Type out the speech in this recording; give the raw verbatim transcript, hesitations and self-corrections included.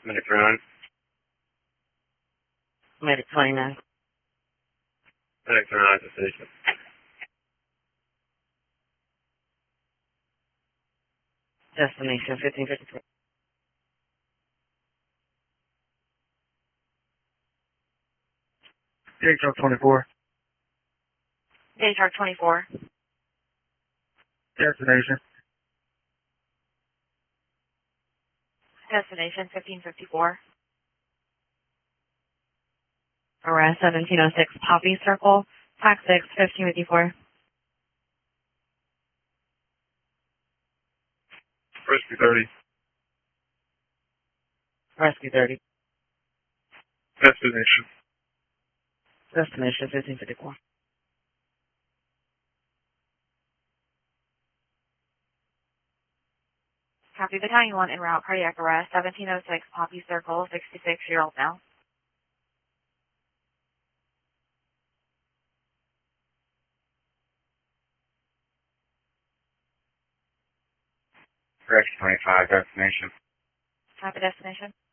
Medic nine. Medic twenty-nine. Medic nine to station. Destination fifteen fifty-three. D H R twenty-four. D H R twenty-four. Destination. Destination fifteen fifty-four. Arrest seventeen oh six Poppy Circle. Tax six fifteen fifty-four. Rescue thirty. Rescue thirty. Destination. Destination fifteen fifty-four. Copy Battalion one en route. Cardiac arrest. seventeen oh six Poppy Circle. sixty-six year old male. Rescue twenty-five. Destination. Copy destination.